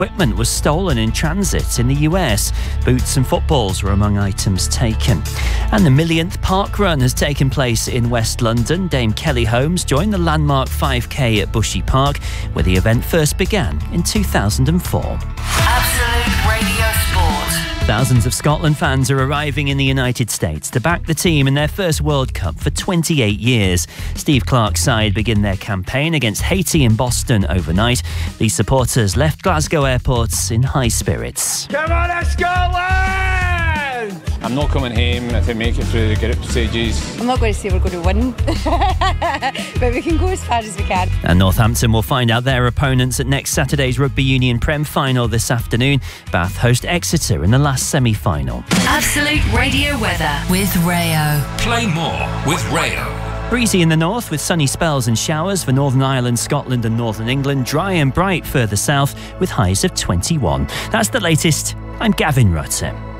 Equipment was stolen in transit in the US. Boots and footballs were among items taken. And the millionth park run has taken place in West London. Dame Kelly Holmes joined the landmark 5K at Bushy Park, where the event first began in 2004. Absolute Radio Sport. Thousands of Scotland fans are arriving in the United States to back the team in their first World Cup for 28 years. Steve Clarke's side begin their campaign against Haiti in Boston overnight. These supporters left Glasgow airports in high spirits. Come on, Scotland! I'm not coming home if we make it through the group stages. I'm not going to say we're going to win, but we can go as far as we can. And Northampton will find out their opponents at next Saturday's Rugby Union Prem final this afternoon. Bath host Exeter in the last semi-final. Absolute Radio weather with Rayo. Play more with Rayo. Breezy in the north with sunny spells and showers for Northern Ireland, Scotland and Northern England. Dry and bright further south with highs of 21. That's the latest. I'm Gavin Rutter.